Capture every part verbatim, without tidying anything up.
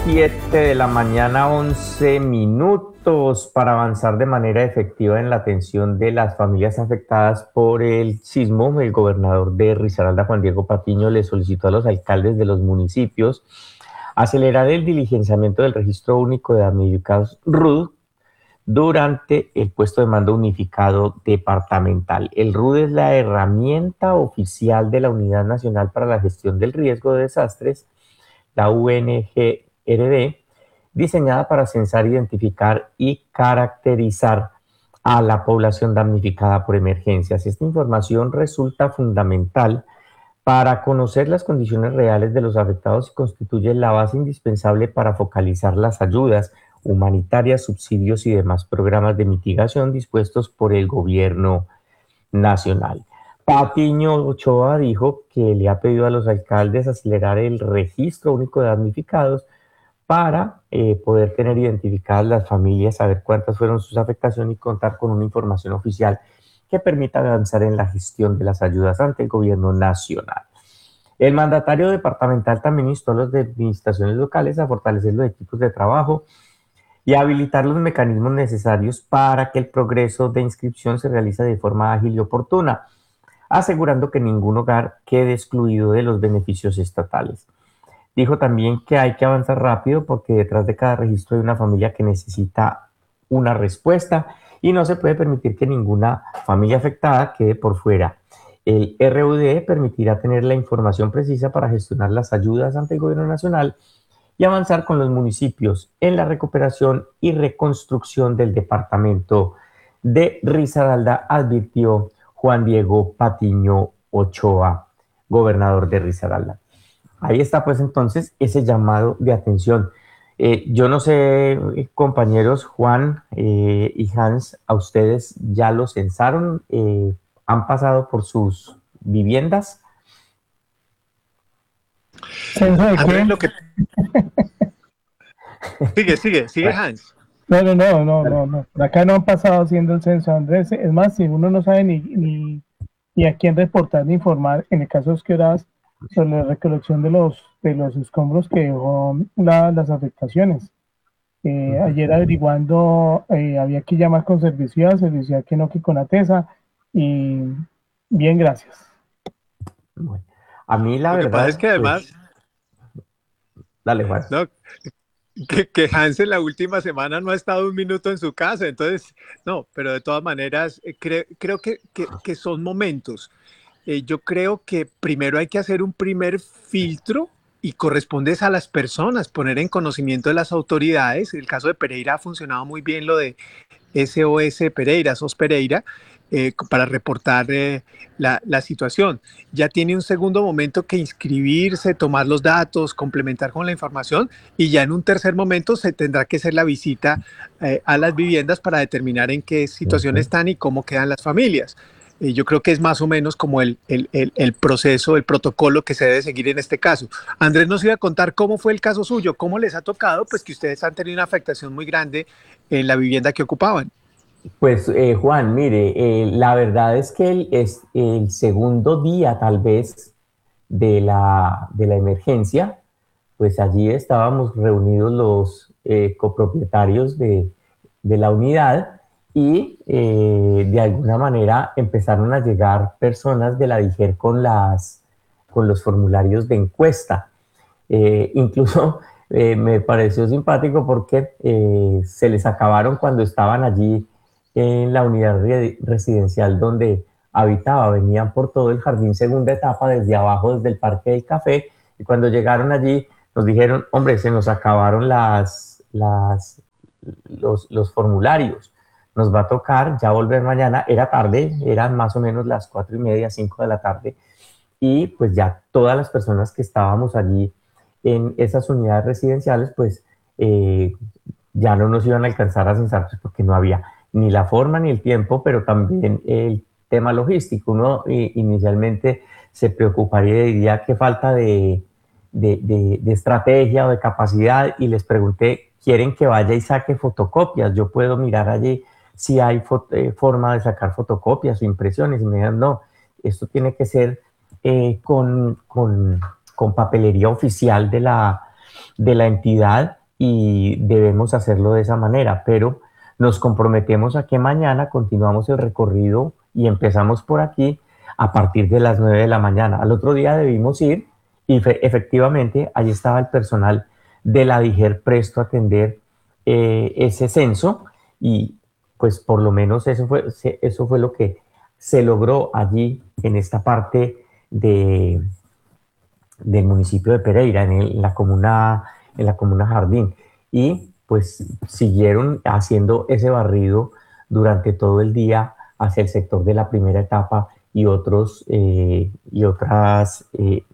Siete de la mañana, once minutos, para avanzar de manera efectiva en la atención de las familias afectadas por el sismo. El gobernador de Risaralda, Juan Diego Patiño, le solicitó a los alcaldes de los municipios acelerar el diligenciamiento del registro único de damnificados R U D durante el puesto de mando unificado departamental. El R U D es la herramienta oficial de la Unidad Nacional para la Gestión del Riesgo de Desastres, la U N G R D, diseñada para censar, identificar y caracterizar a la población damnificada por emergencias. Esta información resulta fundamental para conocer las condiciones reales de los afectados y constituye la base indispensable para focalizar las ayudas humanitarias, subsidios y demás programas de mitigación dispuestos por el gobierno nacional. Patiño Ochoa dijo que le ha pedido a los alcaldes acelerar el registro único de damnificados para eh, poder tener identificadas las familias, saber cuántas fueron sus afectaciones y contar con una información oficial que permita avanzar en la gestión de las ayudas ante el gobierno nacional. El mandatario departamental también instó a las administraciones locales a fortalecer los equipos de trabajo y habilitar los mecanismos necesarios para que el progreso de inscripción se realice de forma ágil y oportuna, asegurando que ningún hogar quede excluido de los beneficios estatales. Dijo también que hay que avanzar rápido porque detrás de cada registro hay una familia que necesita una respuesta y no se puede permitir que ninguna familia afectada quede por fuera. El R U D permitirá tener la información precisa para gestionar las ayudas ante el gobierno nacional y avanzar con los municipios en la recuperación y reconstrucción del departamento de Risaralda, advirtió Juan Diego Patiño Ochoa, gobernador de Risaralda. Ahí está pues entonces ese llamado de atención. Eh, yo no sé, compañeros Juan eh, y Hans, ¿a ustedes ya lo censaron? Eh, ¿Han pasado por sus viviendas? ¿Censo de qué? Lo que... sigue, sigue, sigue Hans. No, no, no, no, no, no. Acá no han pasado haciendo el censo, Andrés. Es más, si uno no sabe ni, ni, ni a quién reportar ni informar, en el caso de Osqueras, sobre la recolección de los, de los escombros que dejó la, las afectaciones. Eh, ayer averiguando, eh, había que llamar con Serviciudad, se decía que no, que con ATESA, y bien, gracias. Bueno, a mí la Lo verdad... que pasa es que además... Pues, dale, Juan. No, que, que Hans en la última semana no ha estado un minuto en su casa, entonces, no, pero de todas maneras, eh, cre, creo que, que, que son momentos. Eh, yo creo que primero hay que hacer un primer filtro y corresponde a las personas, poner en conocimiento de las autoridades. El caso de Pereira ha funcionado muy bien, lo de S O S Pereira, S O S Pereira, eh, para reportar eh, la, la situación. Ya tiene un segundo momento que inscribirse, tomar los datos, complementar con la información, y ya en un tercer momento se tendrá que hacer la visita eh, a las viviendas para determinar en qué situación están y cómo quedan las familias. Eh, yo creo que es más o menos como el, el, el, el proceso, el protocolo que se debe seguir en este caso. Andrés nos iba a contar cómo fue el caso suyo, cómo les ha tocado, pues que ustedes han tenido una afectación muy grande en la vivienda que ocupaban. Pues eh, Juan, mire, eh, la verdad es que el, es el segundo día tal vez de la, de la emergencia, pues allí estábamos reunidos los eh, copropietarios de, de la unidad y eh, de alguna manera empezaron a llegar personas de la DIGER con, las, con los formularios de encuesta. Eh, incluso eh, me pareció simpático porque eh, se les acabaron cuando estaban allí en la unidad re residencial donde habitaba. Venían por todo el jardín segunda etapa, desde abajo, desde el Parque del Café, y cuando llegaron allí nos dijeron, hombre, se nos acabaron las, las, los, los formularios. Nos va a tocar ya volver mañana. Era tarde, eran más o menos las cuatro y media, cinco de la tarde, y pues ya todas las personas que estábamos allí en esas unidades residenciales, pues eh, ya no nos iban a alcanzar a censar, pues, porque no había ni la forma ni el tiempo, pero también el tema logístico. Uno eh, inicialmente se preocuparía y diría qué falta de, de, de, de estrategia o de capacidad, y les pregunté, ¿quieren que vaya y saque fotocopias? Yo puedo mirar allí si hay foto, eh, forma de sacar fotocopias o impresiones, y me dijeron, no, esto tiene que ser eh, con, con, con papelería oficial de la, de la entidad y debemos hacerlo de esa manera, pero nos comprometemos a que mañana continuamos el recorrido y empezamos por aquí a partir de las nueve de la mañana. Al otro día debimos ir y efectivamente allí estaba el personal de la DIGER presto a atender eh, ese censo y pues por lo menos eso fue, eso fue lo que se logró allí en esta parte de, del municipio de Pereira, en, el, en, la comuna, en la comuna Jardín. Y pues siguieron haciendo ese barrido durante todo el día hacia el sector de la primera etapa y, otros, eh, y otras eh,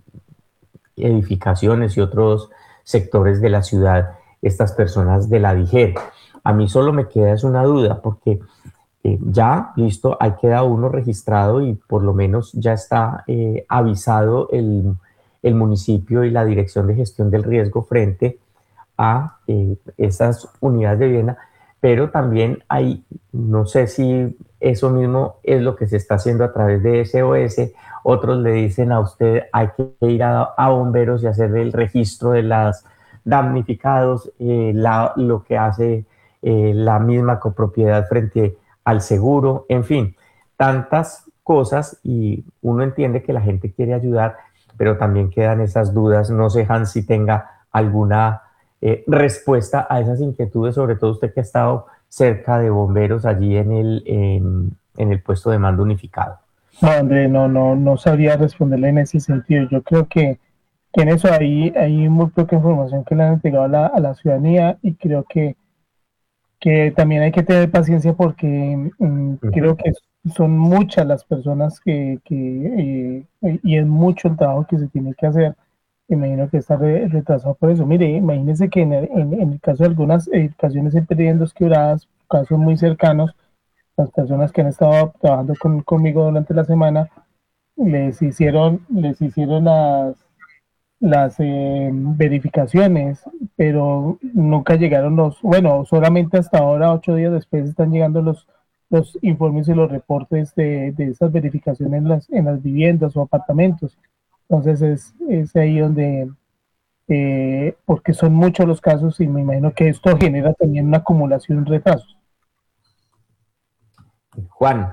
edificaciones y otros sectores de la ciudad, estas personas de la DIGER. A mí solo me queda es una duda, porque eh, ya, listo, ahí queda uno registrado y por lo menos ya está eh, avisado el, el municipio y la Dirección de Gestión del Riesgo frente a eh, esas unidades de vivienda, pero también hay, no sé si eso mismo es lo que se está haciendo a través de S O S, otros le dicen a usted hay que ir a, a bomberos y hacer el registro de los damnificados, eh, la, lo que hace eh, la misma copropiedad frente al seguro, en fin, tantas cosas y uno entiende que la gente quiere ayudar, pero también quedan esas dudas, no sé Hans si tenga alguna Eh, respuesta a esas inquietudes, sobre todo usted que ha estado cerca de bomberos allí en el, en, en el puesto de mando unificado. No, André, no, no, no sabría responderle en ese sentido. Yo creo que, que en eso hay, hay muy poca información que le han entregado a la, a la ciudadanía y creo que, que también hay que tener paciencia porque um, uh-huh. creo que son muchas las personas que, que eh, y es mucho el trabajo que se tiene que hacer. Imagino que está retrasado por eso. Mire, imagínense que en el, en, en el caso de algunas edificaciones en Pereira en Dos Quebradas, casos muy cercanos, las personas que han estado trabajando con, conmigo durante la semana, les hicieron, les hicieron las, las eh, verificaciones, pero nunca llegaron los, bueno, solamente hasta ahora, ocho días después, están llegando los, los informes y los reportes de, de esas verificaciones en las, en las viviendas o apartamentos. Entonces es, es ahí donde, eh, porque son muchos los casos y me imagino que esto genera también una acumulación de retrasos. Juan.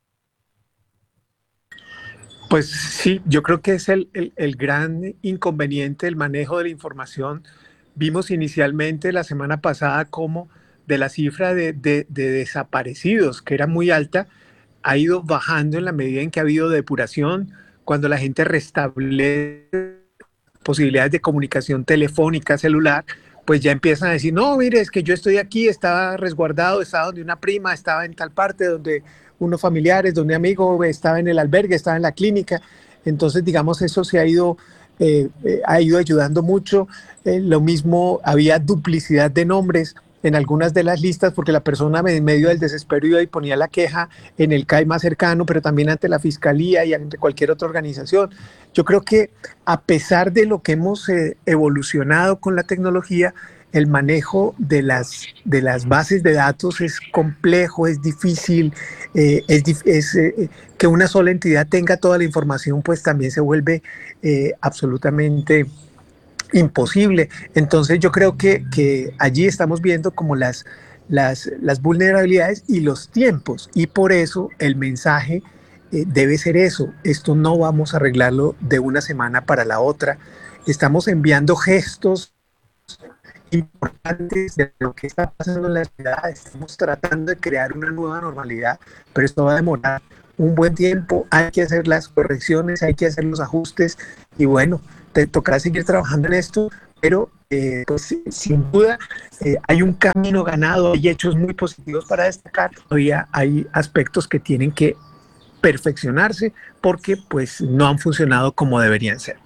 Pues sí, yo creo que es el, el, el gran inconveniente el manejo de la información. Vimos inicialmente la semana pasada cómo de la cifra de, de, de desaparecidos, que era muy alta, ha ido bajando en la medida en que ha habido depuración, cuando la gente restablece posibilidades de comunicación telefónica, celular, pues ya empiezan a decir, no, mire, es que yo estoy aquí, estaba resguardado, estaba donde una prima, estaba en tal parte, donde unos familiares, donde amigo, estaba en el albergue, estaba en la clínica. Entonces, digamos, eso se ha ido, eh, eh, ha ido ayudando mucho. Eh, lo mismo, había duplicidad de nombres en algunas de las listas, porque la persona en medio del desespero iba y ponía la queja en el C A I más cercano, pero también ante la fiscalía y ante cualquier otra organización. Yo creo que a pesar de lo que hemos eh, evolucionado con la tecnología, el manejo de las, de las bases de datos es complejo, es difícil, eh, es, es eh, que una sola entidad tenga toda la información, pues también se vuelve eh, absolutamente imposible. Entonces yo creo que, que allí estamos viendo como las, las, las vulnerabilidades y los tiempos, y por eso el mensaje eh, debe ser eso. Esto no vamos a arreglarlo de una semana para la otra. Estamos enviando gestos importantes de lo que está pasando en la ciudad. Estamos tratando de crear una nueva normalidad, pero esto va a demorar un buen tiempo. Hay que hacer las correcciones, hay que hacer los ajustes y bueno, te tocará seguir trabajando en esto, pero eh, pues, sin duda eh, hay un camino ganado, hay hechos muy positivos para destacar. Todavía hay aspectos que tienen que perfeccionarse porque pues no han funcionado como deberían ser.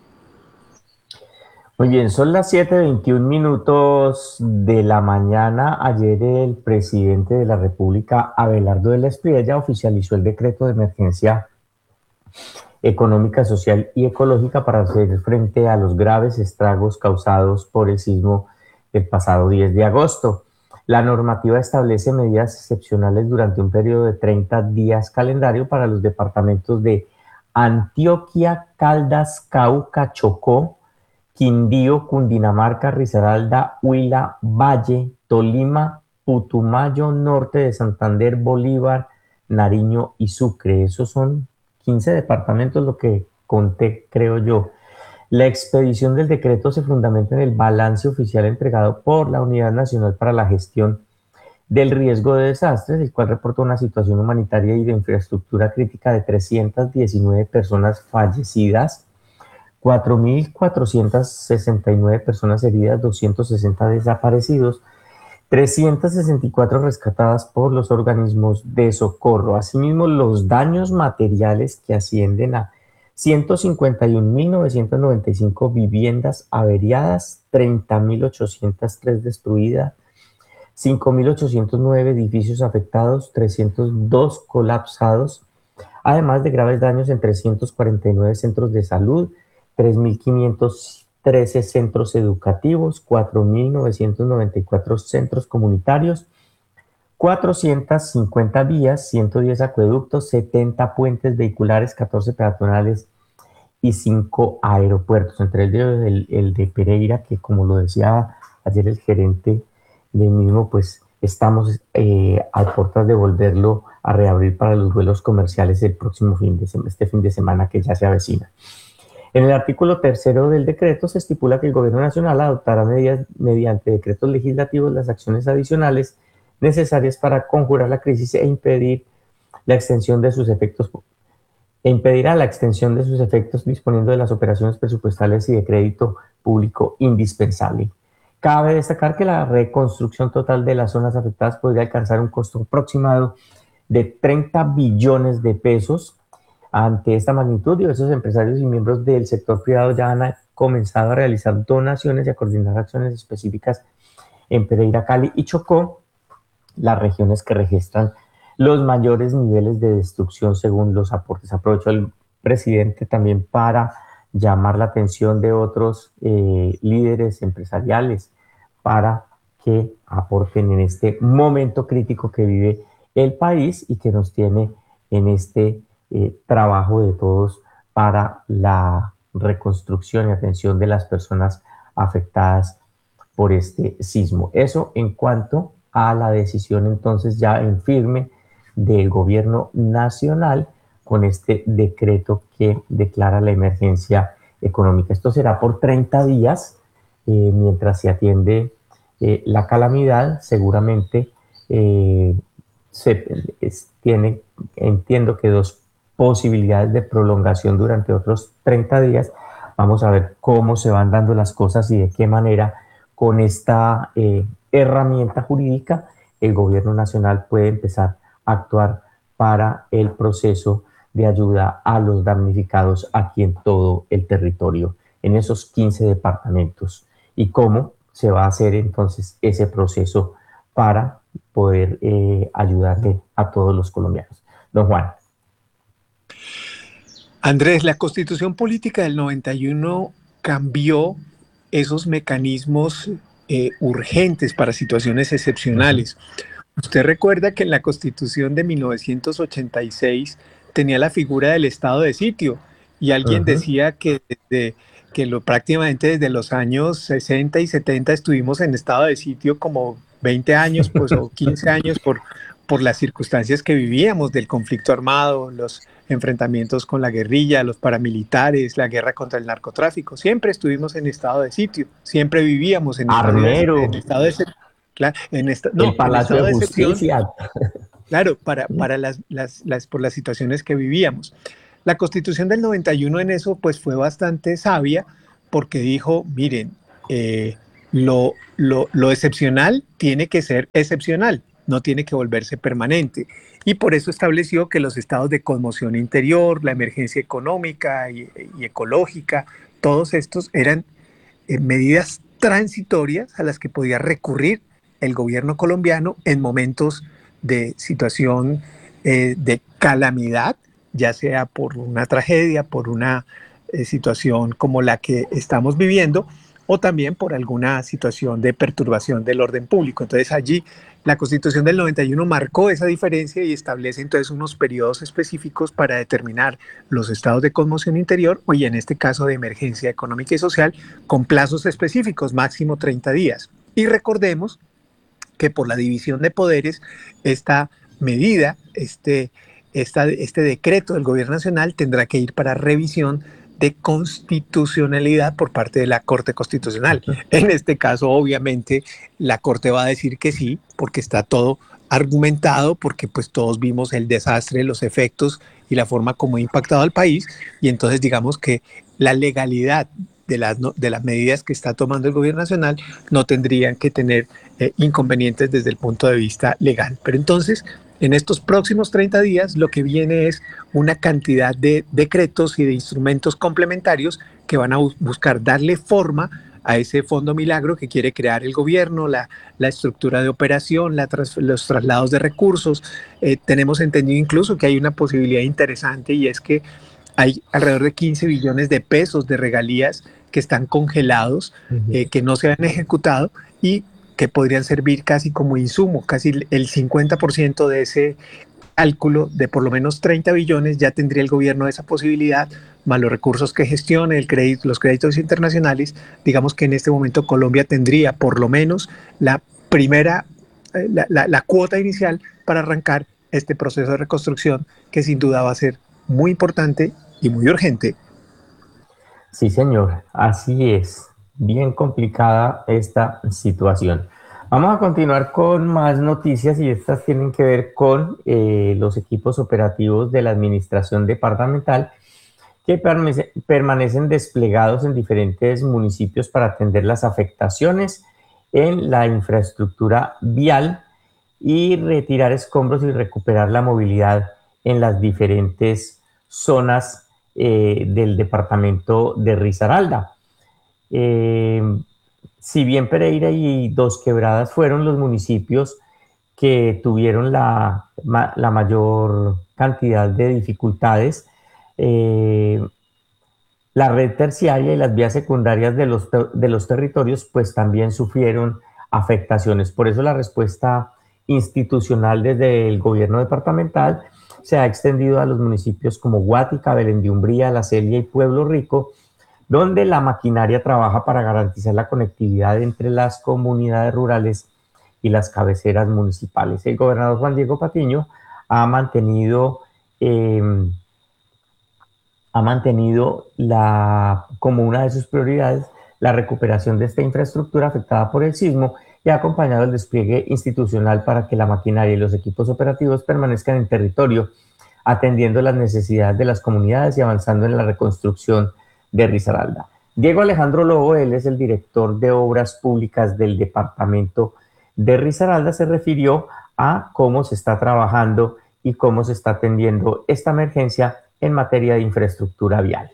Muy bien, son las siete veintiún minutos de la mañana. Ayer el presidente de la República, Abelardo de la Espriella, oficializó el decreto de emergencia económica, social y ecológica para hacer frente a los graves estragos causados por el sismo del pasado diez de agosto. La normativa establece medidas excepcionales durante un periodo de treinta días calendario para los departamentos de Antioquia, Caldas, Cauca, Chocó, Quindío, Cundinamarca, Risaralda, Huila, Valle, Tolima, Putumayo, norte de Santander, Bolívar, Nariño y Sucre. Esos son quince departamentos, lo que conté, creo yo. La expedición del decreto se fundamenta en el balance oficial entregado por la Unidad Nacional para la Gestión del Riesgo de Desastres, el cual reporta una situación humanitaria y de infraestructura crítica de trescientas diecinueve personas fallecidas, cuatro mil cuatrocientas sesenta y nueve personas heridas, doscientos sesenta desaparecidos, trescientas sesenta y cuatro rescatadas por los organismos de socorro. Asimismo, los daños materiales que ascienden a ciento cincuenta y un mil novecientos noventa y cinco viviendas averiadas, treinta mil ochocientas tres destruidas, cinco mil ochocientos nueve edificios afectados, trescientos dos colapsados, además de graves daños en trescientos cuarenta y nueve centros de salud, tres mil quinientos trece centros educativos, cuatro mil novecientos noventa y cuatro centros comunitarios, cuatrocientas cincuenta vías, ciento diez acueductos, setenta puentes vehiculares, catorce peatonales y cinco aeropuertos, entre ellos el, el de Pereira, que como lo decía ayer el gerente del mismo, pues estamos eh, a puertas de volverlo a reabrir para los vuelos comerciales el próximo fin de semana, este fin de semana que ya se avecina. En el artículo tercero del decreto se estipula que el Gobierno Nacional adoptará medidas, mediante decretos legislativos las acciones adicionales necesarias para conjurar la crisis e impedir la extensión de sus efectos e impedirá la extensión de sus efectos disponiendo de las operaciones presupuestales y de crédito público indispensable. Cabe destacar que la reconstrucción total de las zonas afectadas podría alcanzar un costo aproximado de treinta billones de pesos. Ante esta magnitud, diversos empresarios y miembros del sector privado ya han comenzado a realizar donaciones y a coordinar acciones específicas en Pereira, Cali y Chocó, las regiones que registran los mayores niveles de destrucción según los aportes. Aprovecho el presidente también para llamar la atención de otros eh, líderes empresariales para que aporten en este momento crítico que vive el país y que nos tiene en este eh, trabajo de todos para la reconstrucción y atención de las personas afectadas por este sismo. Eso en cuanto a la decisión entonces ya en firme del gobierno nacional con este decreto que declara la emergencia económica. Esto será por treinta días eh, mientras se atiende eh, la calamidad. Seguramente eh, se es, tiene, entiendo que dos posibilidades de prolongación durante otros treinta días. Vamos a ver cómo se van dando las cosas y de qué manera con esta eh, herramienta jurídica el gobierno nacional puede empezar a actuar para el proceso de ayuda a los damnificados aquí en todo el territorio, en esos quince departamentos. Y cómo se va a hacer entonces ese proceso para poder eh, ayudarle a todos los colombianos. Don Juan. Andrés, la Constitución Política del noventa y uno cambió esos mecanismos eh, urgentes para situaciones excepcionales. Usted recuerda que en la Constitución de mil novecientos ochenta y seis tenía la figura del estado de sitio y alguien uh-huh. decía que, desde, que lo, prácticamente desde los años sesenta y setenta estuvimos en estado de sitio como veinte años pues, o quince años por, por las circunstancias que vivíamos del conflicto armado, los enfrentamientos con la guerrilla, los paramilitares, la guerra contra el narcotráfico. Siempre estuvimos en estado de sitio, siempre vivíamos en, Armero. en, en estado de sitio. Claro, en esta, no, el Palacio en de Justicia. Claro, para, para las, las, las, por las situaciones que vivíamos. La Constitución del noventa y uno en eso pues fue bastante sabia porque dijo, miren, eh, lo, lo, lo excepcional tiene que ser excepcional, no tiene que volverse permanente. Y por eso estableció que los estados de conmoción interior, la emergencia económica y, y ecológica, todos estos eran eh, medidas transitorias a las que podía recurrir el gobierno colombiano en momentos de situación eh, de calamidad, ya sea por una tragedia, por una eh, situación como la que estamos viviendo, o también por alguna situación de perturbación del orden público. Entonces allí la Constitución del noventa y uno marcó esa diferencia y establece entonces unos periodos específicos para determinar los estados de conmoción interior y en este caso de emergencia económica y social con plazos específicos, máximo treinta días. Y recordemos que por la división de poderes, esta medida, este, esta, este decreto del gobierno nacional tendrá que ir para revisión de constitucionalidad por parte de la Corte Constitucional. En este caso, obviamente, la Corte va a decir que sí, porque está todo argumentado, porque pues todos vimos el desastre, los efectos y la forma como ha impactado al país, y entonces digamos que la legalidad de las, de las medidas que está tomando el gobierno nacional no tendrían que tener eh, inconvenientes desde el punto de vista legal. Pero entonces, en estos próximos treinta días, lo que viene es una cantidad de decretos y de instrumentos complementarios que van a bu- buscar darle forma a ese fondo milagro que quiere crear el gobierno, la, la estructura de operación, la tras, los traslados de recursos. Eh, tenemos entendido incluso que hay una posibilidad interesante y es que hay alrededor de quince billones de pesos de regalías que están congelados, eh, que no se han ejecutado y que podrían servir casi como insumo, casi el cincuenta por ciento de ese cálculo de por lo menos treinta billones ya tendría el gobierno esa posibilidad, más los recursos que gestione, el crédito, los créditos internacionales. Digamos que en este momento Colombia tendría por lo menos la primera, eh, la, la, la cuota inicial para arrancar este proceso de reconstrucción que sin duda va a ser muy importante y muy urgente. Sí, señor, así es. Bien complicada esta situación. Vamos a continuar con más noticias y estas tienen que ver con eh, los equipos operativos de la administración departamental que permanece, permanecen desplegados en diferentes municipios para atender las afectaciones en la infraestructura vial y retirar escombros y recuperar la movilidad en las diferentes zonas eh, del departamento de Risaralda. Eh, si bien Pereira y Dos Quebradas fueron los municipios que tuvieron la, la mayor cantidad de dificultades, eh, la red terciaria y las vías secundarias de los, de los territorios pues también sufrieron afectaciones. Por eso la respuesta institucional desde el gobierno departamental se ha extendido a los municipios como Guática, Belén de Umbría, La Celia y Pueblo Rico, donde la maquinaria trabaja para garantizar la conectividad entre las comunidades rurales y las cabeceras municipales. El gobernador Juan Diego Patiño ha mantenido, eh, ha mantenido la, como una de sus prioridades la recuperación de esta infraestructura afectada por el sismo y ha acompañado el despliegue institucional para que la maquinaria y los equipos operativos permanezcan en territorio, atendiendo las necesidades de las comunidades y avanzando en la reconstrucción de Risaralda. Diego Alejandro Lobo, él es el director de Obras Públicas del departamento de Risaralda, se refirió a cómo se está trabajando y cómo se está atendiendo esta emergencia en materia de infraestructura vial.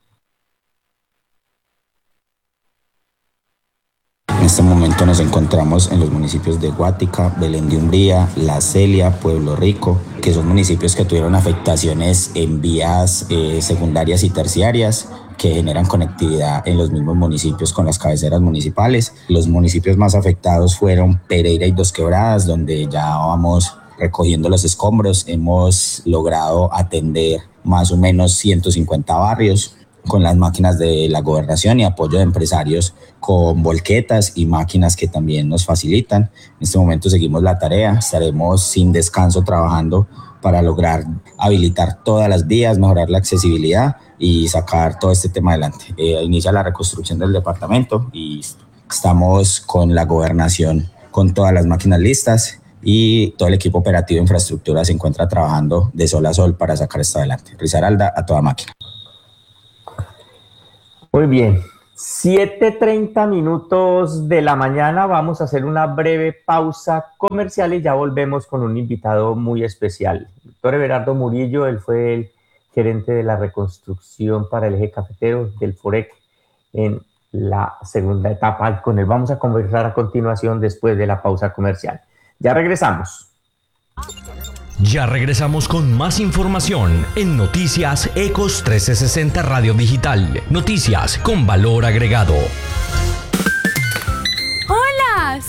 En este momento nos encontramos en los municipios de Guática, Belén de Umbría, La Celia, Pueblo Rico, que son municipios que tuvieron afectaciones en vías eh, secundarias y terciarias que generan conectividad en los mismos municipios con las cabeceras municipales. Los municipios más afectados fueron Pereira y Dos Quebradas, donde ya vamos recogiendo los escombros. Hemos logrado atender más o menos ciento cincuenta barrios con las máquinas de la gobernación y apoyo de empresarios con volquetas y máquinas que también nos facilitan. En este momento seguimos la tarea, estaremos sin descanso trabajando para lograr habilitar todas las vías, mejorar la accesibilidad y sacar todo este tema adelante. Eh, inicia la reconstrucción del departamento y estamos con la gobernación con todas las máquinas listas y todo el equipo operativo de infraestructura se encuentra trabajando de sol a sol para sacar esto adelante. Risaralda a toda máquina. Muy bien, siete treinta minutos de la mañana, vamos a hacer una breve pausa comercial y ya volvemos con un invitado muy especial. Doctor Everardo Murillo, él fue el gerente de la reconstrucción para el eje cafetero del FOREC en la segunda etapa. Con él vamos a conversar a continuación después de la pausa comercial. Ya regresamos. Ya regresamos con más información en Noticias Ecos trescientos sesenta Radio Digital. Noticias con valor agregado.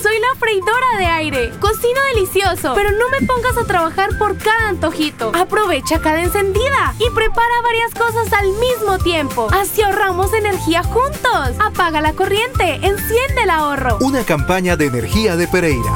soy la freidora de aire. Cocino delicioso, pero no me pongas a trabajar por cada antojito. Aprovecha cada encendida y prepara varias cosas al mismo tiempo. Así ahorramos energía juntos. Apaga la corriente, enciende el ahorro. Una campaña de energía de Pereira.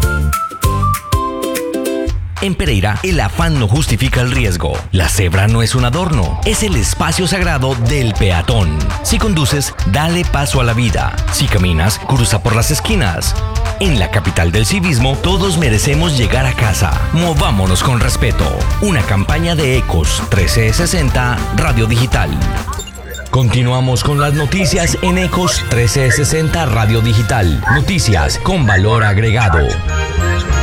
En Pereira, el afán no justifica el riesgo. La cebra no es un adorno, es el espacio sagrado del peatón. Si conduces, dale paso a la vida. Si caminas, cruza por las esquinas. En la capital del civismo, todos merecemos llegar a casa. Movámonos con respeto. Una campaña de Ecos trece sesenta Radio Digital. Continuamos con las noticias en Ecos trece sesenta Radio Digital. Noticias con valor agregado.